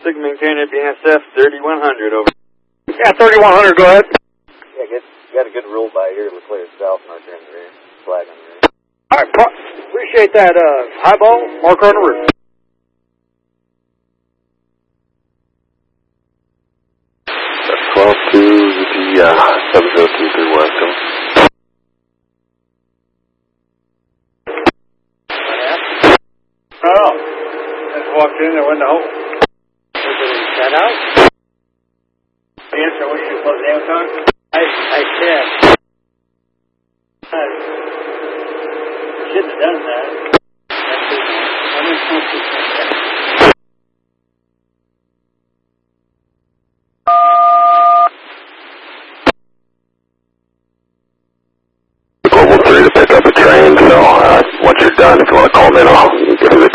Sig maintainer BNSF 3100 over. Yeah, 3100, go ahead. Yeah, got a good roll by here. Looks like a south marker in the rear. Flag on the rear. All right, appreciate that. Highball, marker on the roof. That's 12-2, the 7023 Weston. Oh, just walked in and went to home. Shut out? Yes, I wish you close the Amazon. I said. Shouldn't have done that. I'm supposed to say that. Global 3 to pick up a train, so once you're done, if you want to call me, I'll give you the